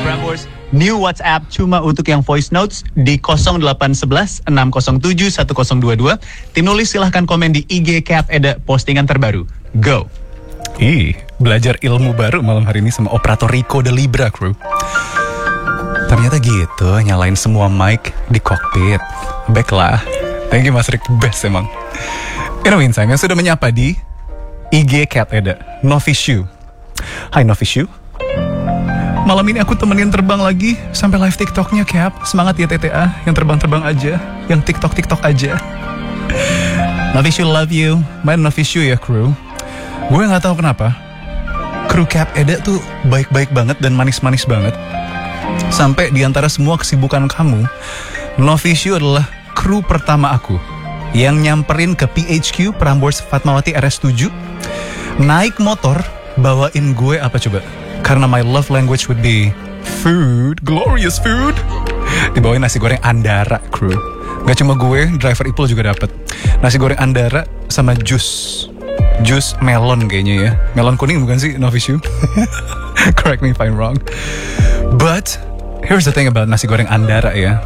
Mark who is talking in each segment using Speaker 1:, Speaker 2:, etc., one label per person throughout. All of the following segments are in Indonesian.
Speaker 1: Prambors, new WhatsApp cuma untuk yang voice notes di 0811 607 1022. Tim nulis silahkan komen di IG Cap Eda postingan terbaru. Go!
Speaker 2: Belajar ilmu baru malam hari ini sama operator Rico de Libra, crew. Ternyata gitu, nyalain semua mic di kokpit. Baiklah, thank you Mas Rick, best emang. Anyway, sayang, yang sudah menyapa di IG Cap Eda, Novishu. Hai Novishu. Malam ini aku temenin terbang lagi sampai live TikToknya Cap. Semangat ya TTA, yang terbang-terbang aja, yang TikTok aja. Novishu love you, main Novishu ya crew. Gue gak tahu kenapa kru Cap Eda tuh baik-baik banget dan manis-manis banget. Sampai diantara semua kesibukan kamu, Novishu adalah kru pertama aku yang nyamperin ke PHQ Prambors Fatmawati RS7, naik motor, bawain gue apa coba? Karena my love language would be food, glorious food. Dibawain nasi goreng Andara, crew. Gak cuma gue, driver Ipul juga dapet nasi goreng Andara sama jus melon kayaknya ya. Melon kuning bukan sih, Novishu? Correct me if I'm wrong. But here's the thing about nasi goreng Andara ya.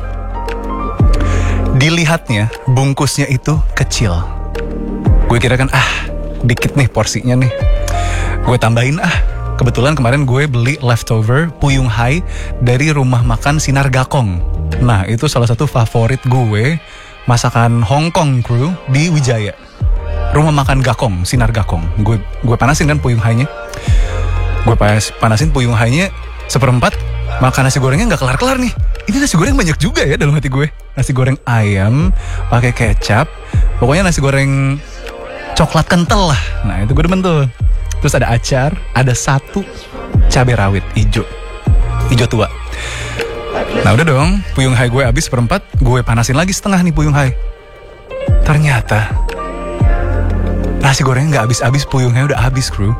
Speaker 2: Dilihatnya bungkusnya itu kecil. Gue kira kan dikit nih porsinya nih. Gue tambahin kebetulan kemarin gue beli leftover Puyung Hai dari rumah makan Sinar Gakong. Nah itu salah satu favorit gue, masakan Hong Kong crew di Wijaya. Rumah makan Gakong, Sinar Gakong. Gue panasin kan Puyung Hai-nya. Gue panasin Puyung Hai-nya seperempat, makan nasi gorengnya gak kelar-kelar nih. Ini nasi goreng banyak juga ya dalam hati gue. Nasi goreng ayam, pakai kecap. Pokoknya nasi goreng coklat kental lah. Nah itu gue demen tuh. Terus ada acar, ada satu cabai rawit hijau tua. Nah udah dong, Puyung Hai gue habis seperempat, gue panasin lagi setengah nih Puyung Hai. Ternyata nasi gorengnya gak habis-habis, Puyung Hai udah habis crew.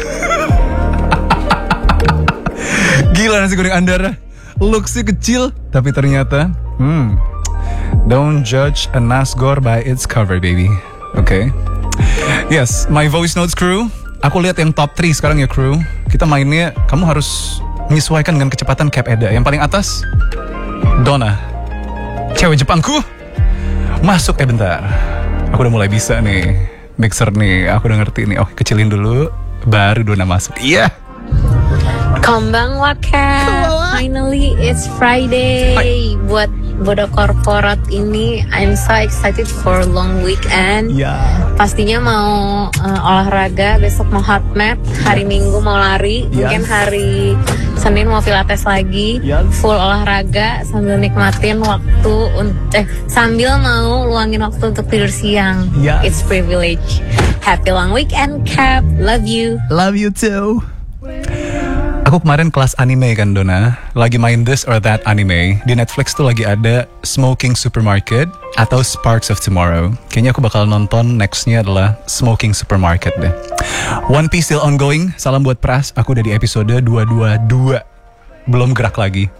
Speaker 2: Gila nasi goreng Andara, looks-nya kecil, tapi ternyata don't judge a nasgor by its cover baby. Okay. Yes, my voice notes crew. Aku lihat yang top 3 sekarang ya crew. Kita mainnya, kamu harus menyesuaikan dengan kecepatan Cap Eda. Yang paling atas, Donna, cewek Jepangku. Masuk bentar. Aku udah mulai bisa nih mixer nih, aku udah ngerti nih. Oke, kecilin dulu, baru Donna masuk. Iya.
Speaker 3: Konbanwa Cap. Finally it's Friday.
Speaker 2: Hai.
Speaker 3: Buat bodo korporat ini, I'm so excited for long weekend.
Speaker 2: Ya.
Speaker 3: Pastinya mau olahraga, besok mau hot mat, hari Minggu mau lari, mungkin hari Senin mau pilates lagi. Full olahraga sambil nikmatin waktu sambil mau luangin waktu untuk tidur siang. It's privilege. Happy long weekend Cap. Love you.
Speaker 2: Love you too. Aku kemarin kelas anime kan Donna, lagi main this or that anime. Di Netflix tuh lagi ada Smoking Supermarket atau Sparks of Tomorrow. Kayaknya aku bakal nonton nextnya adalah Smoking Supermarket deh. One Piece still ongoing, salam buat Pras. Aku udah di episode 222, belum gerak lagi.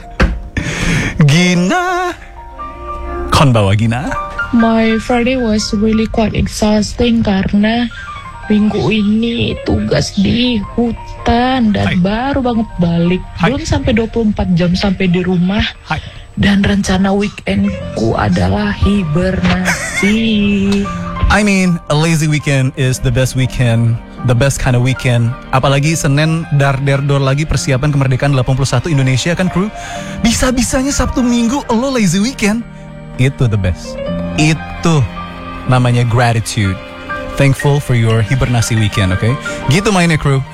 Speaker 2: Gina, konbawa Gina.
Speaker 4: My Friday was really quite exhausting karena minggu ini tugas di hutan dan baru banget balik. Belum sampai 24 jam sampai di rumah. Dan rencana weekendku adalah hibernasi.
Speaker 2: I mean, a lazy weekend is the best weekend, the best kind of weekend. Apalagi Senin dar-der-dor lagi persiapan kemerdekaan 81 Indonesia kan crew. Bisa-bisanya Sabtu Minggu lo lazy weekend. Itu the best. Itu namanya gratitude. Thankful for your hibernasi weekend, okay? Gitu mainnya crew.